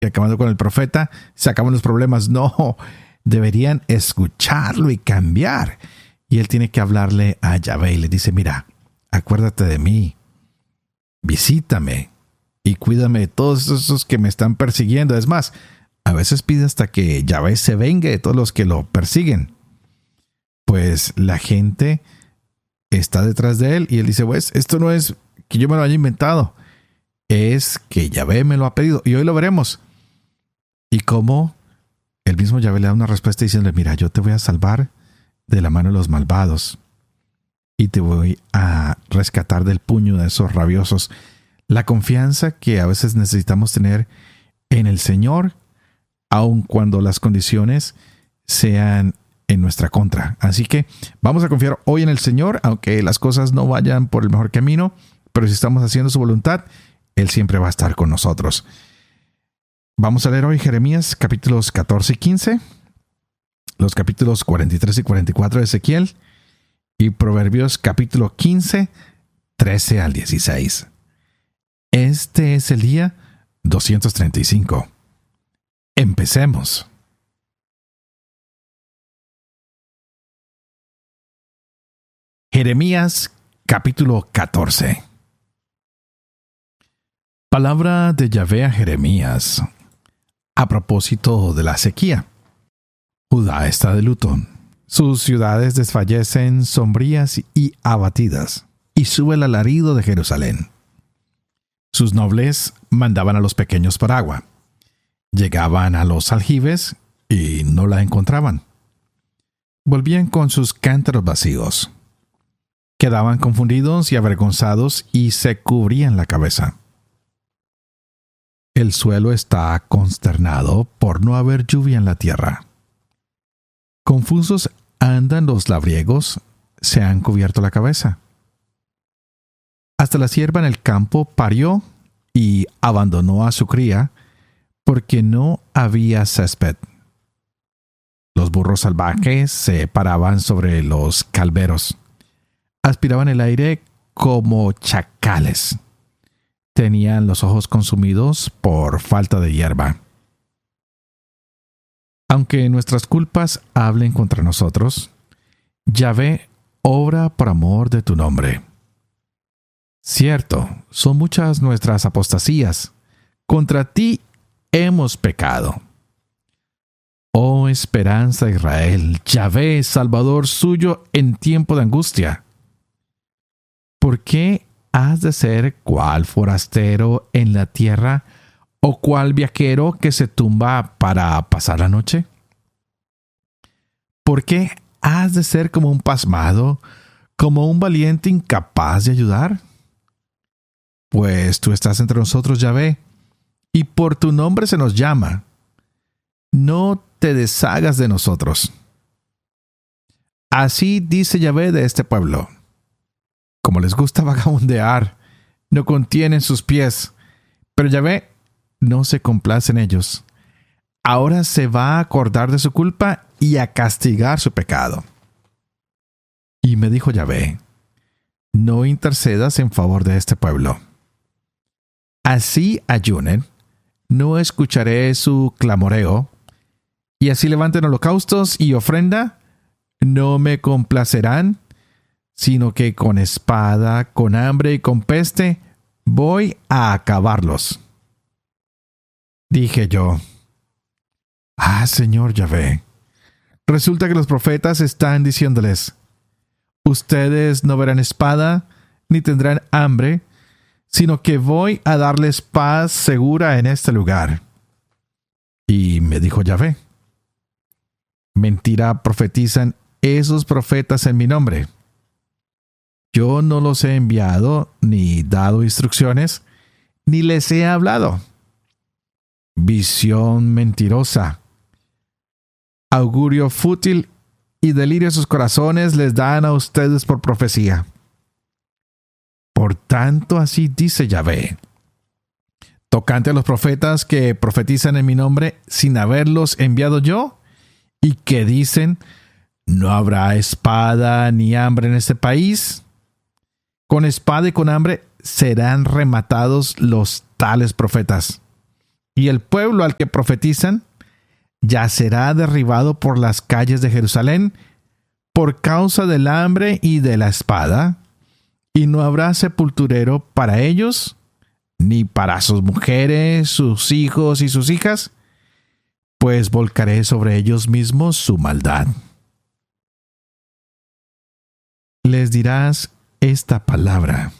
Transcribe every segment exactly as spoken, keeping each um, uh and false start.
y acabando con el profeta, se acaban los problemas. No, deberían escucharlo y cambiar. Y él tiene que hablarle a Yahvé y le dice, mira, acuérdate de mí, visítame y cuídame de todos esos que me están persiguiendo. Es más, a veces pide hasta que Yahvé se vengue de todos los que lo persiguen. Pues la gente está detrás de él y él dice, pues esto no es que yo me lo haya inventado, es que Yahvé me lo ha pedido. Y hoy lo veremos. Y cómo el mismo Yahvé le da una respuesta diciéndole, mira, yo te voy a salvar de la mano de los malvados y te voy a rescatar del puño de esos rabiosos. La confianza que a veces necesitamos tener en el Señor, aun cuando las condiciones sean en nuestra contra. Así que vamos a confiar hoy en el Señor, aunque las cosas no vayan por el mejor camino, pero si estamos haciendo su voluntad, Él siempre va a estar con nosotros. Vamos a leer hoy Jeremías capítulos catorce y quince, los capítulos cuarenta y tres y cuarenta y cuatro de Ezequiel, y Proverbios capítulo quince, trece al dieciséis. Este es el día doscientos treinta y cinco. Empecemos. Jeremías capítulo catorce. Palabra de Yahvé a Jeremías a propósito de la sequía. Judá está de luto. Sus ciudades desfallecen sombrías y abatidas, y sube el alarido de Jerusalén. Sus nobles mandaban a los pequeños por agua. Llegaban a los aljibes y no la encontraban. Volvían con sus cántaros vacíos. Quedaban confundidos y avergonzados y se cubrían la cabeza. El suelo está consternado por no haber lluvia en la tierra. Confusos andan los labriegos, se han cubierto la cabeza. Hasta la sierva en el campo parió y abandonó a su cría porque no había césped. Los burros salvajes se paraban sobre los calveros. Aspiraban el aire como chacales. Tenían los ojos consumidos por falta de hierba. Aunque nuestras culpas hablen contra nosotros, Yahvé obra por amor de tu nombre. Cierto, son muchas nuestras apostasías. Contra ti hemos pecado. Oh esperanza de Israel, Yahvé, Salvador suyo en tiempo de angustia. ¿Por qué has de ser cual forastero en la tierra o cual viajero que se tumba para pasar la noche? ¿Por qué has de ser como un pasmado, como un valiente incapaz de ayudar? Pues tú estás entre nosotros, Yahvé, y por tu nombre se nos llama. No te deshagas de nosotros. Así dice Yahvé de este pueblo. Como les gusta vagabundear, no contienen sus pies, pero Yahvé no se complace en ellos. Ahora se va a acordar de su culpa y a castigar su pecado. Y me dijo Yahvé, no intercedas en favor de este pueblo. Así ayunen, no escucharé su clamoreo, y así levanten holocaustos y ofrenda, no me complacerán, sino que con espada, con hambre y con peste, voy a acabarlos. Dije yo, ah, Señor Yahvé, resulta que los profetas están diciéndoles, ustedes no verán espada, ni tendrán hambre, sino que voy a darles paz segura en este lugar. Y me dijo Yahvé, mentira profetizan esos profetas en mi nombre. Yo no los he enviado, ni dado instrucciones, ni les he hablado. Visión mentirosa, augurio fútil y delirio en sus corazones les dan a ustedes por profecía. Por tanto, así dice Yahvé, tocante a los profetas que profetizan en mi nombre sin haberlos enviado yo, y que dicen, no habrá espada ni hambre en este país. Con espada y con hambre serán rematados los tales profetas. y el pueblo al que profetizan ya será derribado por las calles de Jerusalén por causa del hambre y de la espada, y no habrá sepulturero para ellos, ni para sus mujeres, sus hijos y sus hijas, pues volcaré sobre ellos mismos su maldad. Les dirás esta palabra: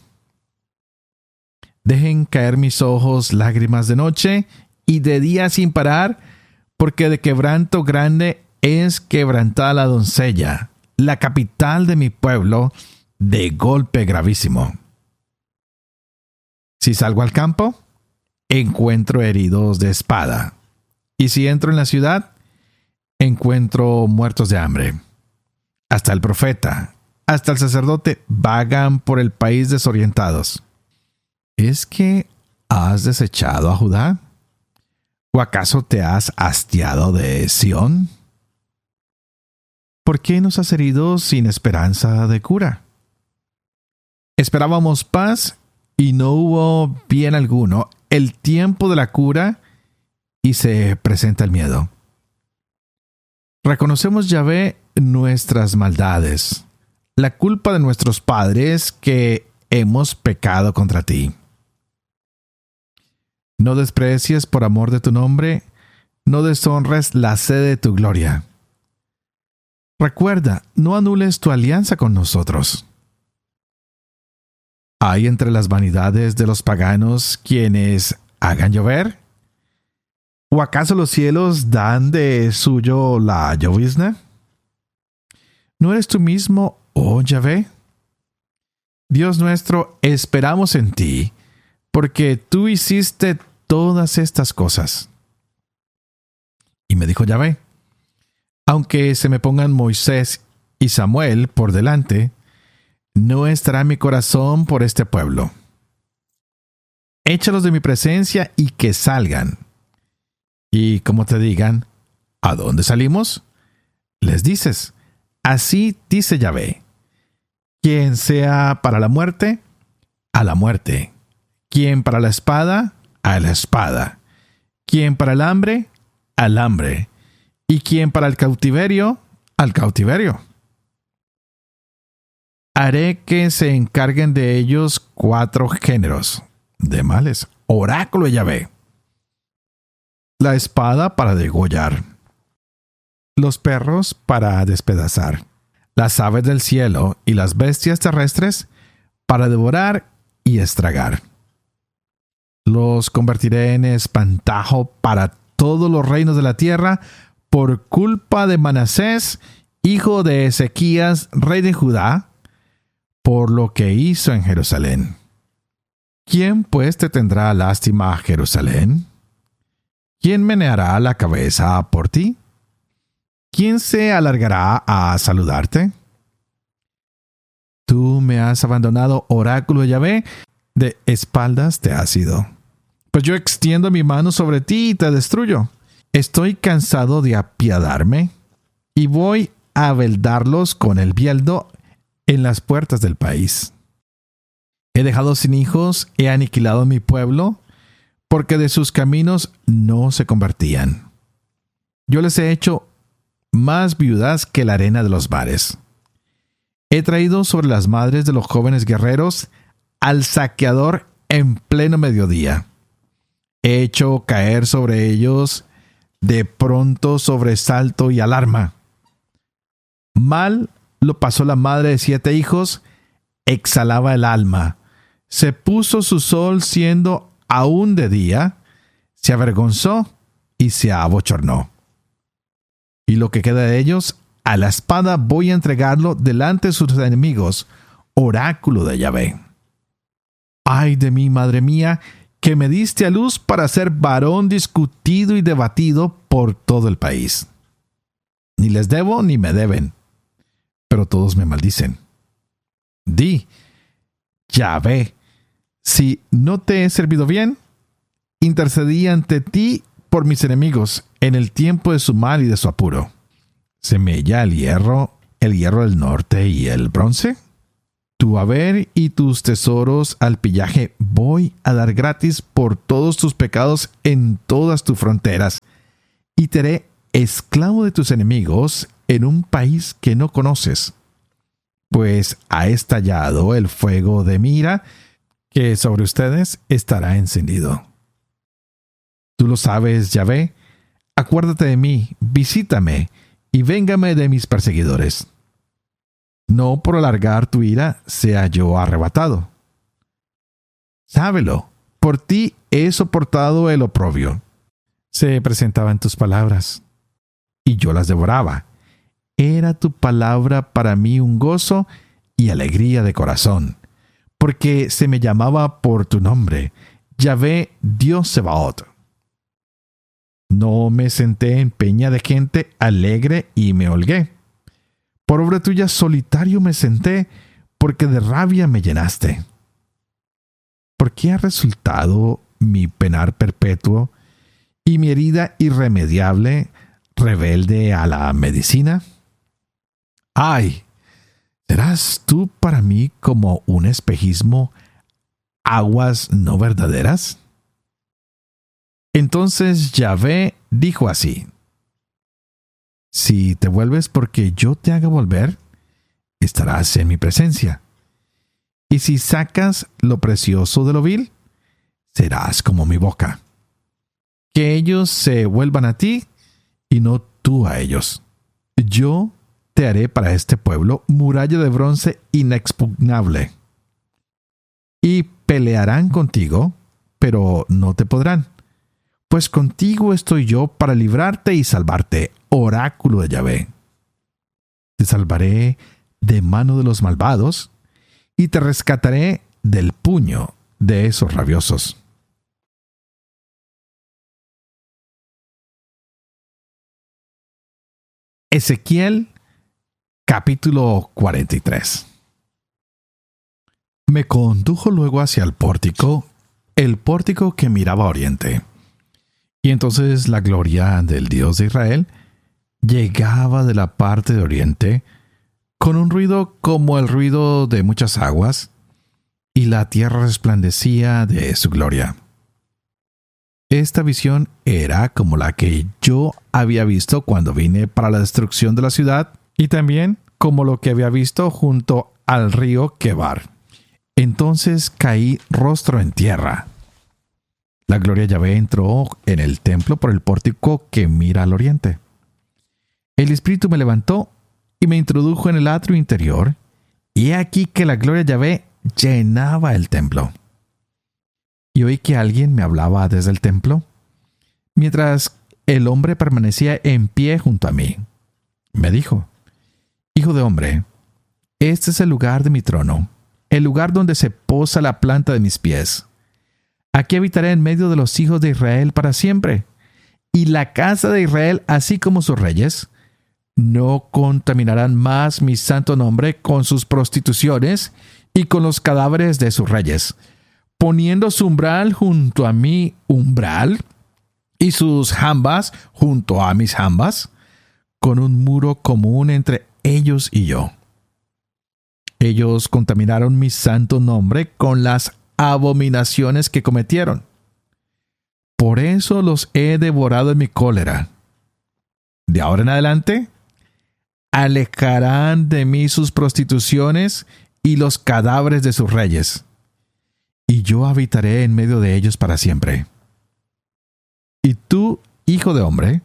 dejen caer mis ojos lágrimas de noche y de día sin parar, porque de quebranto grande es quebrantada la doncella, la capital de mi pueblo, de golpe gravísimo. Si salgo al campo, encuentro heridos de espada, y si entro en la ciudad, encuentro muertos de hambre. Hasta el profeta, hasta el sacerdote vagan por el país desorientados. ¿Es que has desechado a Judá? ¿O acaso te has hastiado de Sión? ¿Por qué nos has herido sin esperanza de cura? Esperábamos paz y no hubo bien alguno, el tiempo de la cura, y se presenta el miedo. Reconocemos, Yahvé, nuestras maldades, la culpa de nuestros padres que hemos pecado contra ti. No desprecies por amor de tu nombre, no deshonres la sede de tu gloria. Recuerda, no anules tu alianza con nosotros. ¿Hay entre las vanidades de los paganos quienes hagan llover? ¿O acaso los cielos dan de suyo la llovizna? ¿No eres tú mismo, oh Yahvé? Dios nuestro, esperamos en ti, porque tú hiciste todas estas cosas. Y me dijo Yahvé: aunque se me pongan Moisés y Samuel por delante, no estará mi corazón por este pueblo. Échalos de mi presencia y que salgan. Y como te digan: ¿a dónde salimos?, les dices: así dice Yahvé: quien sea para la muerte, a la muerte; quien para la espada, a la espada; quien para el hambre, al hambre; y quien para el cautiverio, al cautiverio. Haré que se encarguen de ellos cuatro géneros de males, oráculo de Yahvé: la espada para degollar, los perros para despedazar, las aves del cielo y las bestias terrestres para devorar y estragar. Los convertiré en espantajo para todos los reinos de la tierra por culpa de Manasés, hijo de Ezequías, rey de Judá, por lo que hizo en Jerusalén. ¿Quién pues te tendrá lástima a Jerusalén? ¿Quién meneará la cabeza por ti? ¿Quién se alargará a saludarte? Tú me has abandonado, oráculo de Yahvé, de espaldas te has ido. Pues yo extiendo mi mano sobre ti y te destruyo. Estoy cansado de apiadarme y voy a veldarlos con el bieldo en las puertas del país. He dejado sin hijos, he aniquilado a mi pueblo, porque de sus caminos no se convertían. Yo les he hecho más viudas que la arena de los mares. He traído sobre las madres de los jóvenes guerreros al saqueador en pleno mediodía. He hecho caer sobre ellos de pronto sobresalto y alarma. Mal lo pasó la madre de siete hijos, exhalaba el alma. Se puso su sol siendo aún de día, se avergonzó y se abochornó. Y lo que queda de ellos, a la espada voy a entregarlo delante de sus enemigos, oráculo de Yahvé. Ay de mí, madre mía, que me diste a luz para ser varón discutido y debatido por todo el país. Ni les debo ni me deben, pero todos me maldicen. Di, Yahvé, si no te he servido bien, intercedí ante ti por mis enemigos en el tiempo de su mal y de su apuro. ¿Se mella el hierro, el hierro del norte y el bronce? tu haber y tus tesoros al pillaje voy a dar gratis por todos tus pecados en todas tus fronteras, y te haré esclavo de tus enemigos en un país que no conoces. Pues ha estallado el fuego de mi ira, que sobre ustedes estará encendido. Tú lo sabes, Yahvé, acuérdate de mí, visítame, y véngame de mis perseguidores. No por alargar tu ira sea yo arrebatado. Sábelo, por ti he soportado el oprobio. Se presentaban tus palabras, y yo las devoraba. Era tu palabra para mí un gozo y alegría de corazón, porque se me llamaba por tu nombre, Yahvé Dios Sebaot. No me senté en peña de gente alegre y me holgué. Por obra tuya solitario me senté, porque de rabia me llenaste. ¿Por qué ha resultado mi penar perpetuo y mi herida irremediable, rebelde a la medicina? ¡Ay! ¿Serás tú para mí como un espejismo, aguas no verdaderas? Entonces Yahvé dijo así: si te vuelves porque yo te haga volver, estarás en mi presencia. Y si sacas lo precioso de lo vil, serás como mi boca. Que ellos se vuelvan a ti y no tú a ellos. Yo te haré para este pueblo muralla de bronce inexpugnable. Y pelearán contigo, pero no te podrán. Pues contigo estoy yo para librarte y salvarte, oráculo de Yahvé. Te salvaré de mano de los malvados y te rescataré del puño de esos rabiosos. Ezequiel capítulo cuarenta y tres. Me condujo luego hacia el pórtico, el pórtico que miraba a oriente. Y entonces la gloria del Dios de Israel llegaba de la parte de oriente, con un ruido como el ruido de muchas aguas, y la tierra resplandecía de su gloria. Esta visión era como la que yo había visto cuando vine para la destrucción de la ciudad, y también como lo que había visto junto al río Quebar. Entonces caí rostro en tierra. La gloria de Yahvé entró en el templo por el pórtico que mira al oriente. El Espíritu me levantó y me introdujo en el atrio interior, y he aquí que la gloria de Yahvé llenaba el templo. Y oí que alguien me hablaba desde el templo, mientras el hombre permanecía en pie junto a mí. Me dijo: Hijo de hombre, este es el lugar de mi trono, el lugar donde se posa la planta de mis pies. Aquí habitaré en medio de los hijos de Israel para siempre, y la casa de Israel, así como sus reyes, no contaminarán más mi santo nombre con sus prostituciones y con los cadáveres de sus reyes, poniendo su umbral junto a mi umbral y sus jambas junto a mis jambas, con un muro común entre ellos y yo. Ellos contaminaron mi santo nombre con las abominaciones que cometieron. Por eso los he devorado en mi cólera. De ahora en adelante, alejarán de mí sus prostituciones y los cadáveres de sus reyes, y yo habitaré en medio de ellos para siempre. Y tú, hijo de hombre,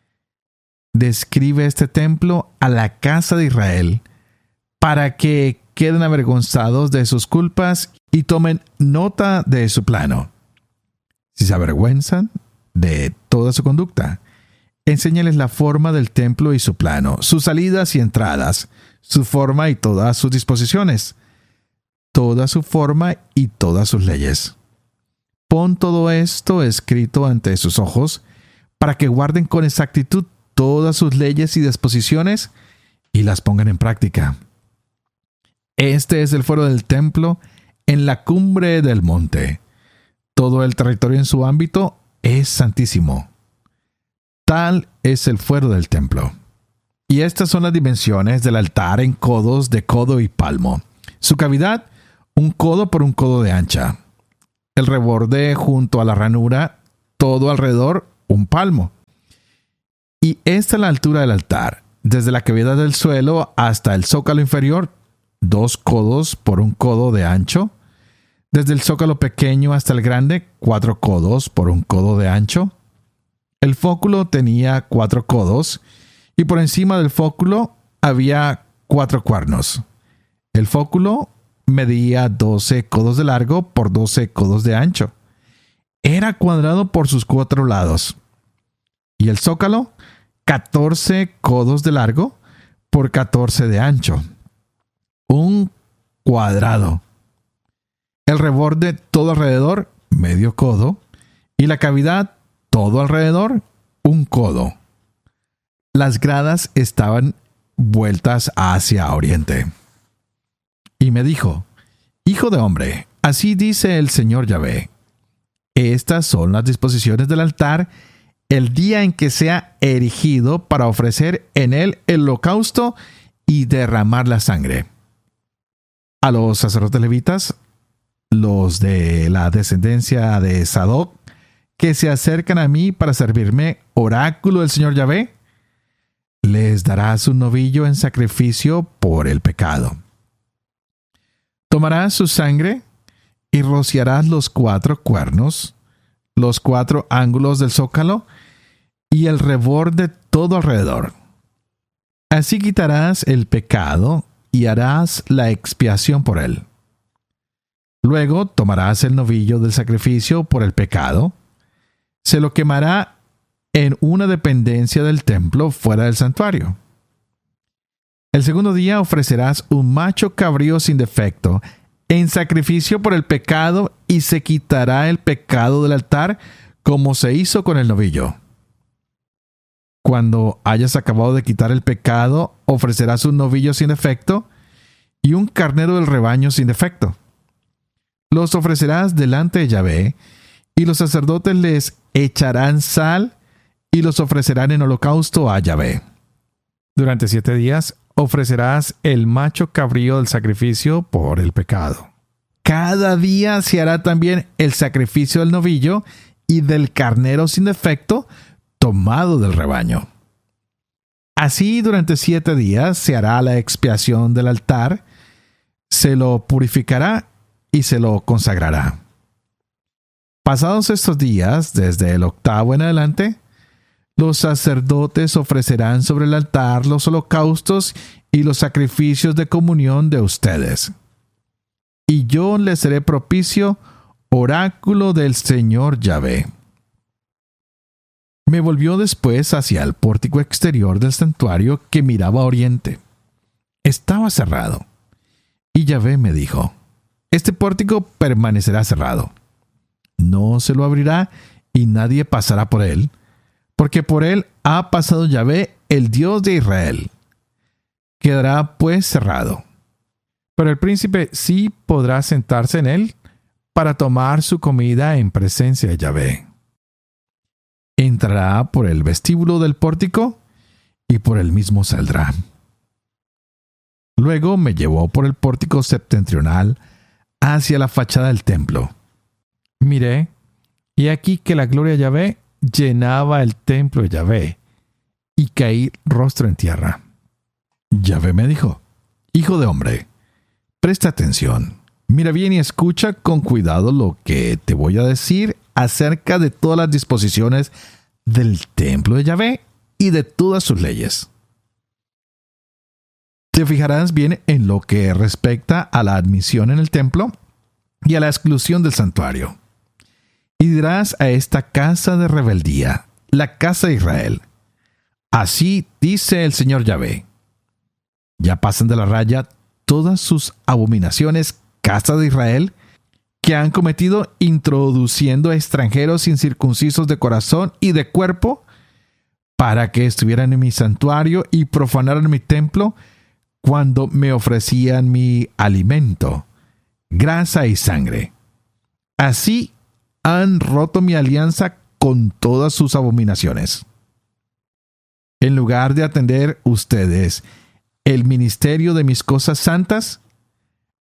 describe este templo a la casa de Israel, para que queden avergonzados de sus culpas y tomen nota de su plano. Si se avergüenzan de toda su conducta, enséñales la forma del templo y su plano, sus salidas y entradas, su forma y todas sus disposiciones, toda su forma y todas sus leyes. Pon todo esto escrito ante sus ojos, para que guarden con exactitud todas sus leyes y disposiciones y las pongan en práctica. Este es el fuero del templo en la cumbre del monte. Todo el territorio en su ámbito es santísimo. Tal es el fuero del templo. Y estas son las dimensiones del altar en codos de codo y palmo, Su cavidad, un codo por un codo de ancha. El reborde junto a la ranura, todo alrededor, un palmo. Y esta es la altura del altar, desde la cavidad del suelo hasta el zócalo inferior, dos codos por un codo de ancho. Desde el zócalo pequeño hasta el grande, cuatro codos por un codo de ancho. El fóculo tenía cuatro codos y por encima del fóculo había cuatro cuernos. El fóculo medía doce codos de largo por doce codos de ancho. Era cuadrado por sus cuatro lados. Y el zócalo, catorce codos de largo por catorce de ancho. Un cuadrado. El reborde todo alrededor, medio codo. Y la cavidad todo alrededor, un codo. Las gradas estaban vueltas hacia oriente. Y me dijo: Hijo de hombre, así dice el Señor Yahvé. Estas son las disposiciones del altar el día en que sea erigido para ofrecer en él el holocausto y derramar la sangre. A los sacerdotes levitas, los de la descendencia de Sadoc, que se acercan a mí para servirme, oráculo del Señor Yahvé, les darás un novillo en sacrificio por el pecado. Tomarás su sangre y rociarás los cuatro cuernos, los cuatro ángulos del zócalo y el reborde todo alrededor. Así quitarás el pecado y harás la expiación por él. Luego tomarás el novillo del sacrificio por el pecado, se lo quemará en una dependencia del templo fuera del santuario. El segundo día ofrecerás un macho cabrío sin defecto en sacrificio por el pecado y se quitará el pecado del altar como se hizo con el novillo. Cuando hayas acabado de quitar el pecado, ofrecerás un novillo sin defecto y un carnero del rebaño sin defecto. Los ofrecerás delante de Yahvé y los sacerdotes les echarán sal y los ofrecerán en holocausto a Yahvé. Durante siete días ofrecerás el macho cabrío del sacrificio por el pecado. Cada día se hará también el sacrificio del novillo y del carnero sin defecto tomado del rebaño. Así durante siete días se hará la expiación del altar, se lo purificará y se lo consagrará. Pasados estos días, desde el octavo en adelante, los sacerdotes ofrecerán sobre el altar los holocaustos y los sacrificios de comunión de ustedes. Y yo les seré propicio, oráculo del Señor Yahvé. Me volvió después hacia el pórtico exterior del santuario que miraba a oriente. Estaba cerrado. Y Yahvé me dijo: Este pórtico permanecerá cerrado. No se lo abrirá y nadie pasará por él, porque por él ha pasado Yahvé, el Dios de Israel. Quedará pues cerrado. Pero el príncipe sí podrá sentarse en él para tomar su comida en presencia de Yahvé. Entrará por el vestíbulo del pórtico y por el mismo saldrá. Luego me llevó por el pórtico septentrional hacia la fachada del templo. Miré, y aquí que la gloria de Yahvé llenaba el templo de Yahvé, y caí rostro en tierra. Yahvé me dijo: Hijo de hombre, presta atención, mira bien y escucha con cuidado lo que te voy a decir acerca de todas las disposiciones del templo de Yahvé y de todas sus leyes. Te fijarás bien en lo que respecta a la admisión en el templo y a la exclusión del santuario. Y dirás a esta casa de rebeldía, la casa de Israel: Así dice el Señor Yahvé. Ya pasan de la raya todas sus abominaciones, casa de Israel, que han cometido introduciendo a extranjeros incircuncisos de corazón y de cuerpo, para que estuvieran en mi santuario y profanaran mi templo, cuando me ofrecían mi alimento, grasa y sangre. Así han roto mi alianza con todas sus abominaciones. En lugar de atender ustedes el ministerio de mis cosas santas,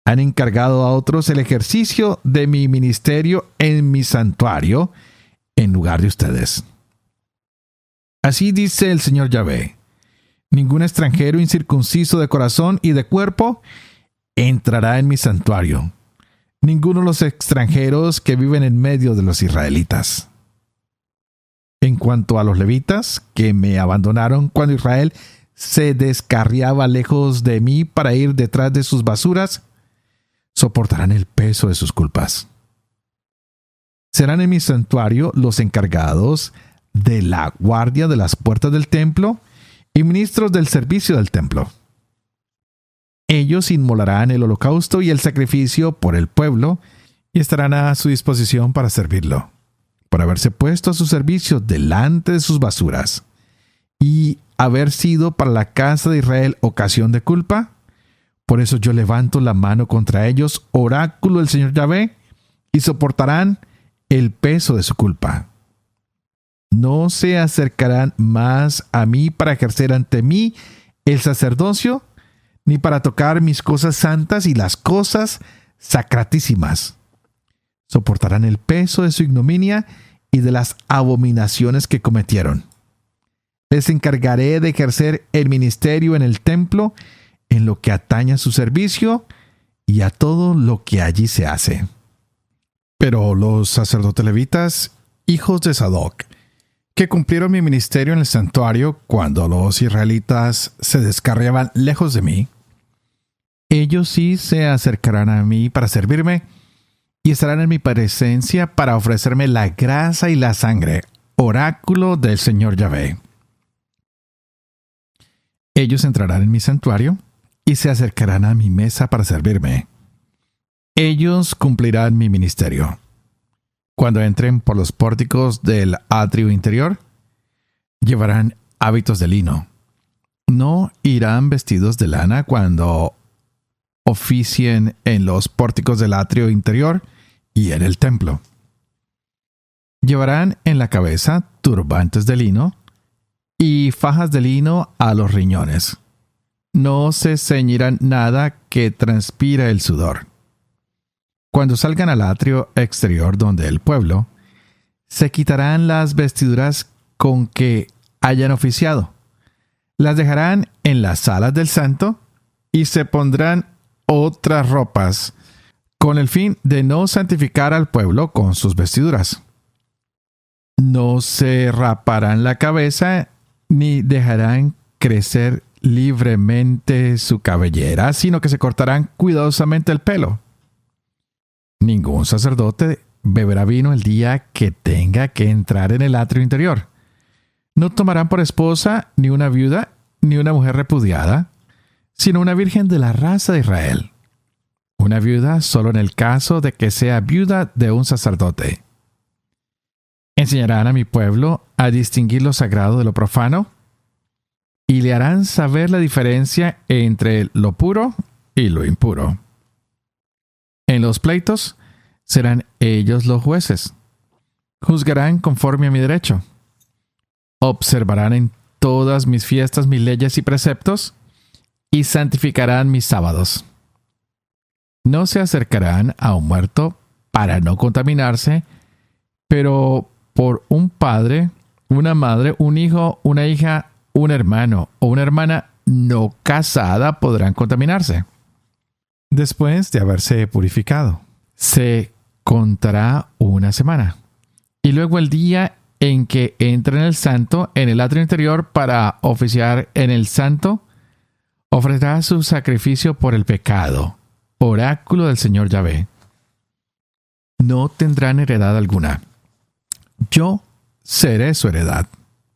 Han encargado a otros el ejercicio de mi ministerio en mi santuario en lugar de ustedes. Así dice el Señor Yahvé: ningún extranjero incircunciso de corazón y de cuerpo entrará en mi santuario, ninguno de los extranjeros que viven en medio de los israelitas. En cuanto a los levitas, que me abandonaron cuando Israel se descarriaba lejos de mí para ir detrás de sus basuras, soportarán el peso de sus culpas. Serán en mi santuario los encargados de la guardia de las puertas del templo y ministros del servicio del templo. Ellos inmolarán el holocausto y el sacrificio por el pueblo y estarán a su disposición para servirlo, por haberse puesto a su servicio delante de sus basuras y haber sido para la casa de Israel ocasión de culpa. Por eso yo levanto la mano contra ellos, oráculo del Señor Yahvé, y soportarán el peso de su culpa. No se acercarán más a mí para ejercer ante mí el sacerdocio, ni para tocar mis cosas santas y las cosas sacratísimas. Soportarán el peso de su ignominia y de las abominaciones que cometieron. Les encargaré de ejercer el ministerio en el templo, en lo que atañe a su servicio y a todo lo que allí se hace. Pero los sacerdotes levitas, hijos de Sadoc, que cumplieron mi ministerio en el santuario cuando los israelitas se descarriaban lejos de mí, ellos sí se acercarán a mí para servirme y estarán en mi presencia para ofrecerme la grasa y la sangre, oráculo del Señor Yahvé. Ellos entrarán en mi santuario y se acercarán a mi mesa para servirme. Ellos cumplirán mi ministerio. Cuando entren por los pórticos del atrio interior, llevarán hábitos de lino. No irán vestidos de lana cuando oficien en los pórticos del atrio interior y en el templo. Llevarán en la cabeza turbantes de lino y fajas de lino a los riñones. No se ceñirán nada que transpira el sudor. Cuando salgan al atrio exterior donde el pueblo, se quitarán las vestiduras con que hayan oficiado. Las dejarán en las salas del santo y se pondrán otras ropas, con el fin de no santificar al pueblo con sus vestiduras. No se raparán la cabeza ni dejarán crecer libremente su cabellera, sino que se cortarán cuidadosamente el pelo. Ningún sacerdote beberá vino el día que tenga que entrar en el atrio interior. No tomarán por esposa ni una viuda ni una mujer repudiada, sino una virgen de la raza de Israel. Una viuda solo en el caso de que sea viuda de un sacerdote. Enseñarán a mi pueblo a distinguir lo sagrado de lo profano y le harán saber la diferencia entre lo puro y lo impuro. En los pleitos serán ellos los jueces. Juzgarán conforme a mi derecho. Observarán en todas mis fiestas mis leyes y preceptos y santificarán mis sábados. No se acercarán a un muerto para no contaminarse, pero por un padre, una madre, un hijo, una hija, un hermano o una hermana no casada podrán contaminarse. Después de haberse purificado, se contará una semana, y luego el día en que entre en el santo, en el atrio interior para oficiar en el santo, ofrecerá su sacrificio por el pecado, oráculo del Señor Yahvé. No tendrán heredad alguna. Yo seré su heredad.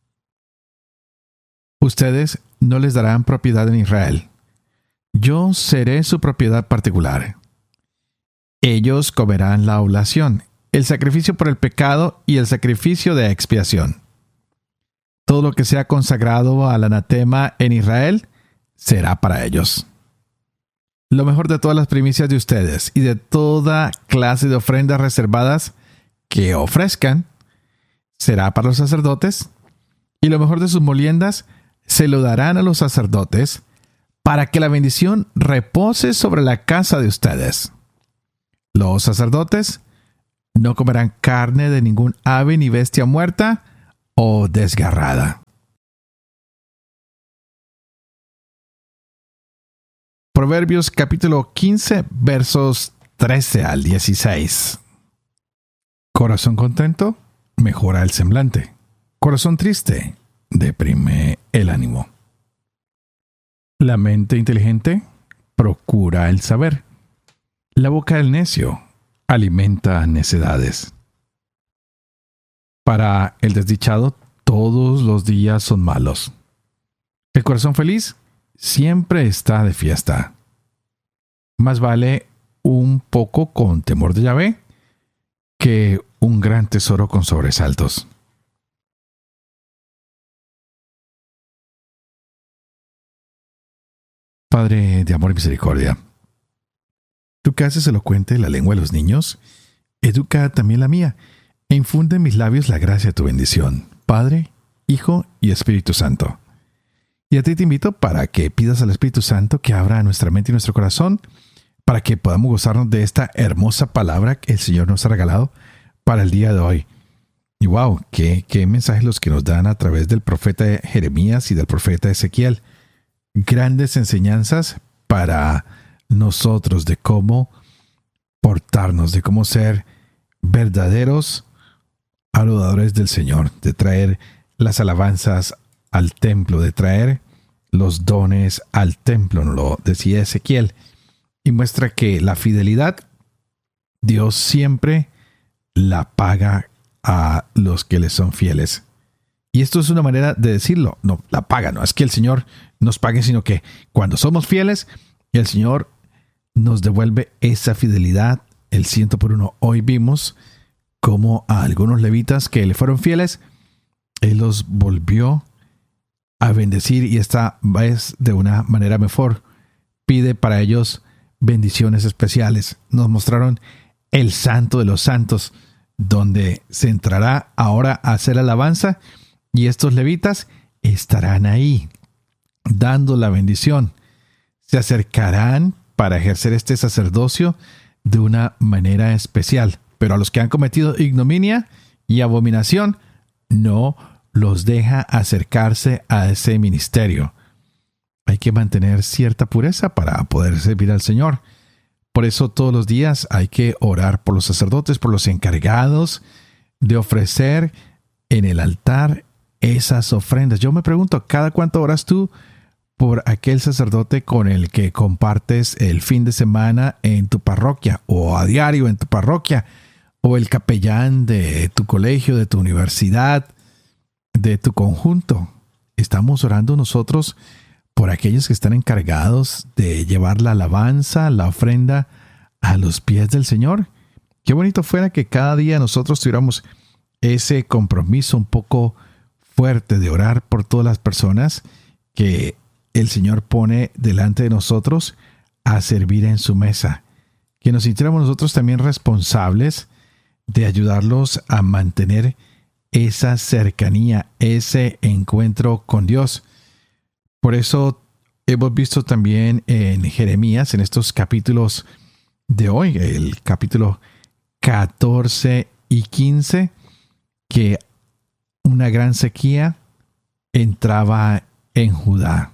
Ustedes no les darán propiedad en Israel. Yo seré su propiedad particular. Ellos comerán la oblación, el sacrificio por el pecado y el sacrificio de expiación. Todo lo que sea consagrado al anatema en Israel será para ellos. Lo mejor de todas las primicias de ustedes y de toda clase de ofrendas reservadas que ofrezcan será para los sacerdotes, y lo mejor de sus moliendas se lo darán a los sacerdotes para que la bendición repose sobre la casa de ustedes. Los sacerdotes no comerán carne de ningún ave ni bestia muerta o desgarrada. Proverbios capítulo quince, versos trece al dieciséis. Corazón contento mejora el semblante. Corazón triste deprime el ánimo. La mente inteligente procura el saber. La boca del necio alimenta necedades. Para el desdichado, todos los días son malos. El corazón feliz siempre está de fiesta. Más vale un poco con temor de Yahvé que un gran tesoro con sobresaltos. Padre de amor y misericordia, tú que haces elocuente la lengua de los niños, educa también la mía, e infunde en mis labios la gracia de tu bendición, Padre, Hijo y Espíritu Santo. Y a ti te invito para que pidas al Espíritu Santo que abra nuestra mente y nuestro corazón, para que podamos gozarnos de esta hermosa palabra que el Señor nos ha regalado para el día de hoy. Y wow, qué, qué mensajes los que nos dan a través del profeta Jeremías y del profeta Ezequiel. Grandes enseñanzas para nosotros de cómo portarnos, de cómo ser verdaderos adoradores del Señor, de traer las alabanzas al templo, de traer los dones al templo, nos lo decía Ezequiel, y muestra que la fidelidad, Dios siempre la paga a los que le son fieles. Y esto es una manera de decirlo, no, la paga, no es que el Señor nos pague, sino que cuando somos fieles, el Señor nos devuelve esa fidelidad, el ciento por uno. Hoy vimos cómo a algunos levitas que le fueron fieles, Él los volvió a bendecir, y esta vez de una manera mejor. Pide para ellos bendiciones especiales. Nos mostraron el Santo de los Santos, donde se entrará ahora a hacer alabanza, y estos levitas estarán ahí, dando la bendición. Se acercarán para ejercer este sacerdocio de una manera especial. Pero a los que han cometido ignominia y abominación, no los deja acercarse a ese ministerio. Hay que mantener cierta pureza para poder servir al Señor. Por eso todos los días hay que orar por los sacerdotes, por los encargados de ofrecer en el altar esas ofrendas. Yo me pregunto, ¿cada cuánto oras tú por aquel sacerdote con el que compartes el fin de semana en tu parroquia, o a diario en tu parroquia, o el capellán de tu colegio, de tu universidad, de tu conjunto? Estamos orando nosotros por aquellos que están encargados de llevar la alabanza, la ofrenda a los pies del Señor. Qué bonito fuera que cada día nosotros tuviéramos ese compromiso un poco fuerte de orar por todas las personas que el Señor pone delante de nosotros a servir en su mesa. Que nos sintiéramos nosotros también responsables de ayudarlos a mantener esa cercanía, ese encuentro con Dios. Por eso hemos visto también en Jeremías, en estos capítulos de hoy, el capítulo catorce y quince, que una gran sequía entraba en Judá.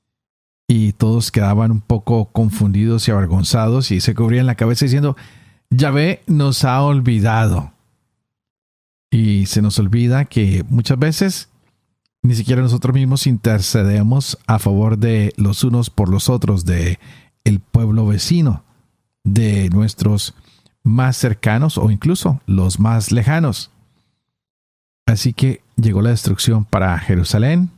Y todos quedaban un poco confundidos y avergonzados, y se cubrían la cabeza diciendo: Yahvé nos ha olvidado. Y se nos olvida que muchas veces ni siquiera nosotros mismos intercedemos a favor de los unos por los otros, de el pueblo vecino, de nuestros más cercanos o incluso los más lejanos. Así que llegó la destrucción para Jerusalén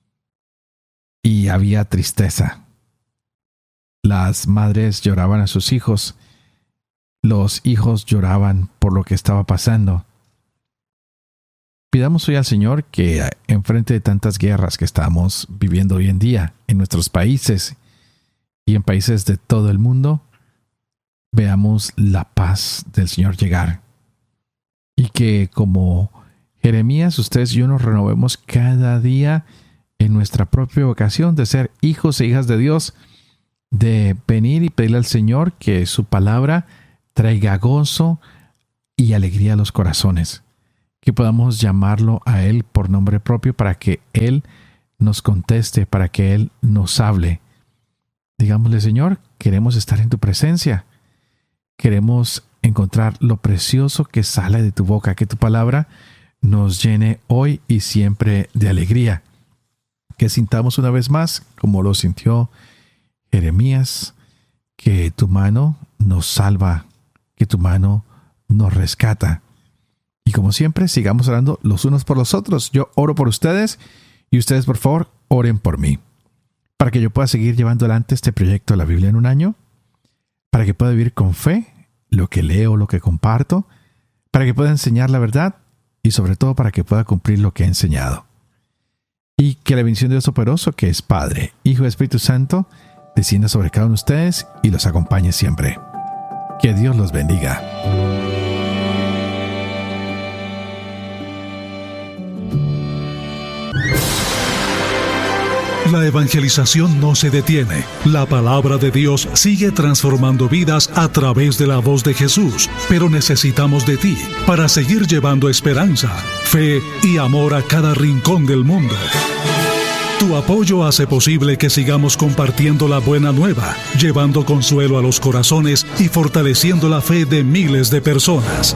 y había tristeza. Las madres lloraban a sus hijos, los hijos lloraban por lo que estaba pasando. Pidamos hoy al Señor que, en frente de tantas guerras que estamos viviendo hoy en día en nuestros países y en países de todo el mundo, veamos la paz del Señor llegar. Y que, como Jeremías, ustedes y yo nos renovemos cada día en nuestra propia vocación de ser hijos e hijas de Dios, de venir y pedirle al Señor que su palabra traiga gozo y alegría a los corazones, que podamos llamarlo a Él por nombre propio para que Él nos conteste, para que Él nos hable. Digámosle: Señor, queremos estar en tu presencia, queremos encontrar lo precioso que sale de tu boca, que tu palabra nos llene hoy y siempre de alegría. Que sintamos una vez más, como lo sintió Jeremías, que tu mano nos salva, que tu mano nos rescata. Y como siempre, sigamos orando los unos por los otros. Yo oro por ustedes y ustedes, por favor, oren por mí, para que yo pueda seguir llevando adelante este proyecto de la Biblia en un año, para que pueda vivir con fe lo que leo, lo que comparto, para que pueda enseñar la verdad y sobre todo para que pueda cumplir lo que he enseñado. Y que la bendición de Dios Todopoderoso, que es Padre, Hijo y Espíritu Santo, descienda sobre cada uno de ustedes y los acompañe siempre. Que Dios los bendiga. La evangelización no se detiene. La palabra de Dios sigue transformando vidas a través de la voz de Jesús, pero necesitamos de ti para seguir llevando esperanza, fe y amor a cada rincón del mundo. Tu apoyo hace posible que sigamos compartiendo la buena nueva, llevando consuelo a los corazones y fortaleciendo la fe de miles de personas.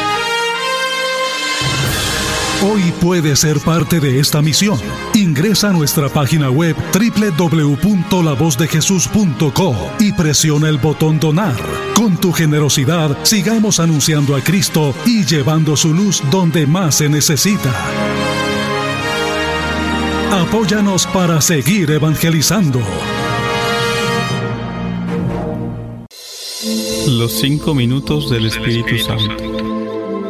Hoy puedes ser parte de esta misión. Ingresa a nuestra página web doble u doble u doble u punto la voz de jesús punto co y presiona el botón Donar. Con tu generosidad, sigamos anunciando a Cristo y llevando su luz donde más se necesita. Apóyanos para seguir evangelizando. Los cinco minutos del Espíritu Santo.